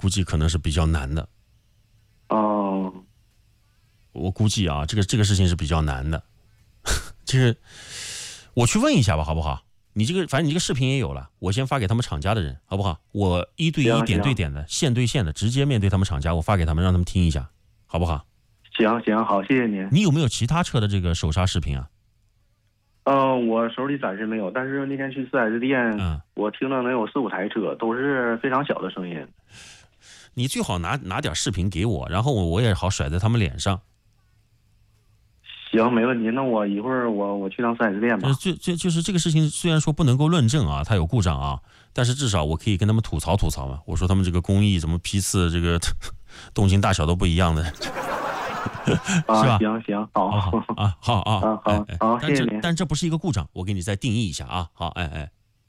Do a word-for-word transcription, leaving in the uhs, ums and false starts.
估计可能是比较难的。 哦， 我估计啊，这个这个事情是比较难的。就是我去问一下吧，好不好？你这个反正你这个视频也有了，我先发给他们厂家的人，好不好？我一对一、点对点的、线对线的，直接面对他们厂家，我发给他们，让他们听一下，好不好？ 行行好，谢谢您。 你有没有其他车的这个手刹视频啊？ 嗯、呃，我手里暂时没有，但是那天去四 S 店， 嗯， 我听到能有四五台车，都是非常小的声音。 你最好拿拿点视频给我，然后我我也好甩在他们脸上。 行，没问题。那我一会儿我我去趟四 S 店吧。 就就就是这个事情，虽然说不能够论证啊，它有故障啊，但是至少我可以跟他们吐槽吐槽嘛。我说他们这个工艺怎么批次，这个动静大小都不一样的，是吧？ 行行，好， 好啊，好啊， 好好好，谢谢您。 但这但这不是一个故障，我给你再定义一下啊。好，哎哎。